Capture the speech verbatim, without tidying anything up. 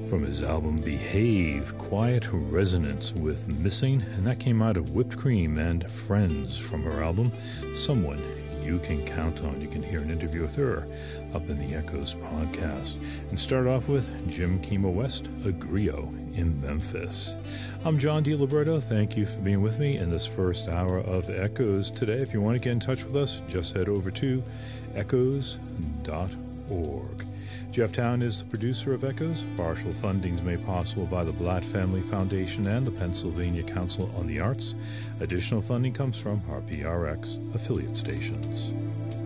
From his album Behave, Quiet Resonance with Missing, and that came out of Whipped Cream and Friends from her album Someone You Can Count On. You can hear an interview with her up in the Echoes podcast. And start off with Jim Kima West, Agrio in Memphis. I'm John DiLiberto. Thank you for being with me in this first hour of Echoes today. If you want to get in touch with us, just head over to echoes dot org. Jeff Town is the producer of Echoes. Partial funding is made possible by the Blatt Family Foundation and the Pennsylvania Council on the Arts. Additional funding comes from our P R X affiliate stations.